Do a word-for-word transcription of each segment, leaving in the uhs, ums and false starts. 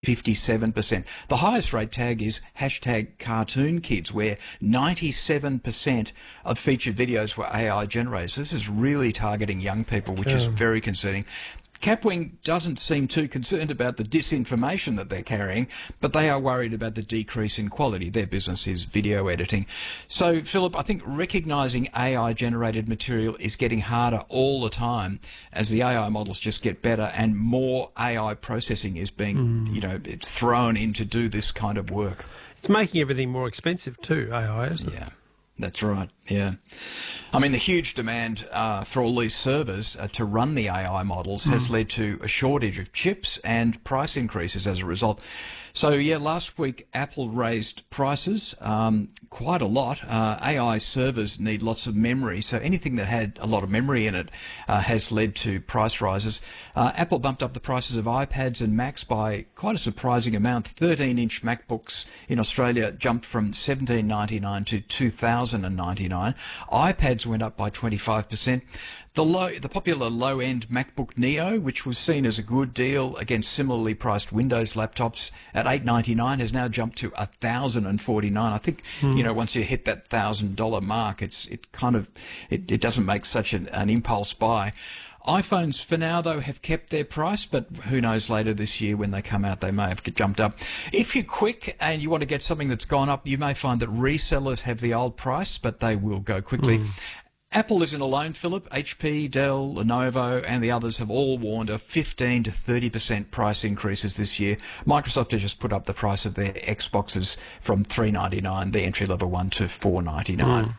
fifty-seven percent. The highest rate tag is hashtag cartoon kids, where ninety-seven percent of featured videos were A I generated. So this is really targeting young people, which is very concerning. Capwing doesn't seem too concerned about the disinformation that they're carrying, but they are worried about the decrease in quality. Their business is video editing. So, Philip, I think recognising A I-generated material is getting harder all the time as the A I models just get better and more A I processing is being, mm. you know, it's thrown in to do this kind of work. It's making everything more expensive too, A I, isn't it? Yeah. That's right, yeah. I mean, the huge demand uh, for all these servers uh, to run the A I models has mm. led to a shortage of chips and price increases as a result. So, yeah, last week Apple raised prices um, quite a lot. Uh, A I servers need lots of memory, so anything that had a lot of memory in it uh, has led to price rises. Uh, Apple bumped up the prices of iPads and Macs by quite a surprising amount. thirteen inch MacBooks in Australia jumped from seventeen ninety-nine to two thousand ninety-nine. iPads went up by twenty-five percent. The low, the popular low-end MacBook Neo, which was seen as a good deal against similarly priced Windows laptops at eight ninety-nine, has now jumped to one thousand forty-nine. I think, mm. you know, once you hit that one thousand dollar mark, it's it kind of it, it doesn't make such an, an impulse buy. iPhones, for now, though, have kept their price, but who knows, later this year when they come out, they may have jumped up. If you're quick and you want to get something that's gone up, you may find that resellers have the old price, but they will go quickly. Mm. Apple isn't alone, Philip. H P, Dell, Lenovo and the others have all warned of fifteen to thirty percent price increases this year. Microsoft has just put up the price of their Xboxes from three ninety-nine, the entry-level one, to four ninety-nine.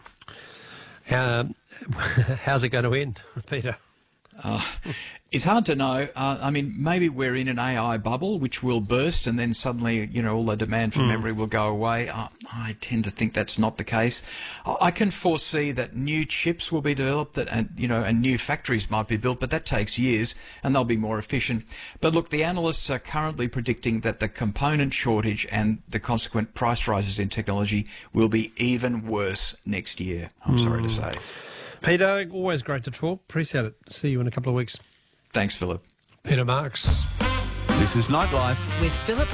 Mm. Uh, how's it going to end, Peter? Uh, it's hard to know. Uh, I mean, maybe we're in an A I bubble which will burst and then suddenly, you know, all the demand for mm. memory will go away. Uh, I tend to think that's not the case. I can foresee that new chips will be developed that, and, you know, and new factories might be built, but that takes years and they'll be more efficient. But look, the analysts are currently predicting that the component shortage and the consequent price rises in technology will be even worse next year, I'm mm. sorry to say. Peter, always great to talk. Appreciate it. See you in a couple of weeks. Thanks, Philip. Peter Marks. This is Nightlife with Philip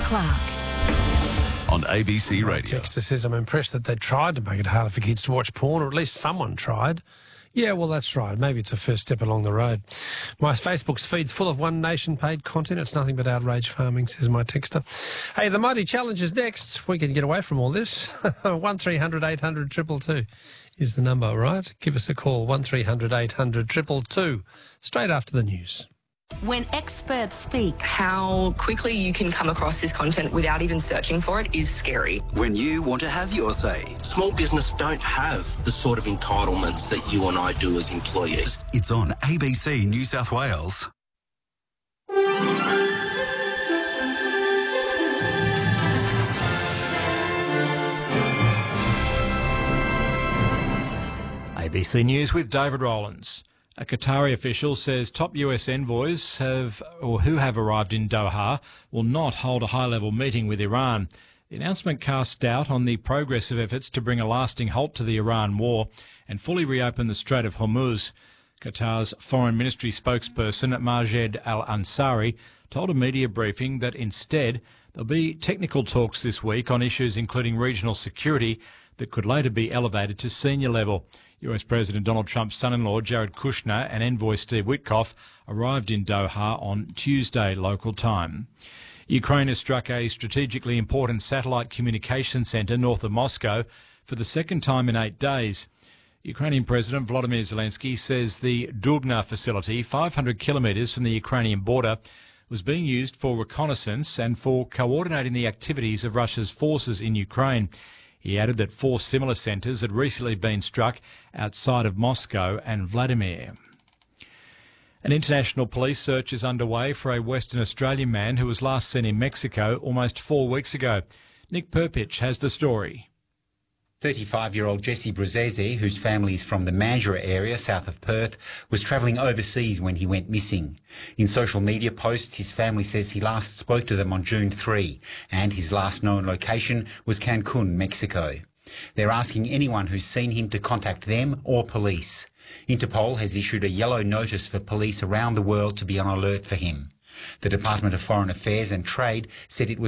Clark on A B C Radio. Texter says, I'm impressed that they tried to make it harder for kids to watch porn, or at least someone tried. Yeah, well, that's right. Maybe it's a first step along the road. My Facebook's feed's full of One Nation paid content. It's nothing but outrage farming, says my texter. Hey, the Mighty Challenge is next. We can get away from all this. one three hundred eight hundred two two two is the number, right? Give us a call, one three hundred eight hundred two two two, straight after the news. When experts speak, how quickly you can come across this content without even searching for it is scary. When you want to have your say. Small business don't have the sort of entitlements that you and I do as employees. It's on A B C New South Wales. A B C News with David Rowlands. A Qatari official says top U S envoys have, or who have arrived in Doha, will not hold a high-level meeting with Iran. The announcement casts doubt on the progress of efforts to bring a lasting halt to the Iran war and fully reopen the Strait of Hormuz. Qatar's Foreign Ministry spokesperson Majed Al-Ansari told a media briefing that instead there'll be technical talks this week on issues including regional security that could later be elevated to senior level. U S President Donald Trump's son-in-law Jared Kushner and envoy Steve Witkoff arrived in Doha on Tuesday local time. Ukraine has struck a strategically important satellite communication centre north of Moscow for the second time in eight days. Ukrainian President Volodymyr Zelensky says the Dugna facility, five hundred kilometres from the Ukrainian border, was being used for reconnaissance and for coordinating the activities of Russia's forces in Ukraine. He added that four similar centres had recently been struck outside of Moscow and Vladimir. An international police search is underway for a Western Australian man who was last seen in Mexico almost four weeks ago. Nick Perpich has the story. thirty-five-year-old Jesse Bruzzese, whose family is from the Mandurah area south of Perth, was travelling overseas when he went missing. In social media posts, his family says he last spoke to them on June third, and his last known location was Cancun, Mexico. They're asking anyone who's seen him to contact them or police. Interpol has issued a yellow notice for police around the world to be on alert for him. The Department of Foreign Affairs and Trade said it was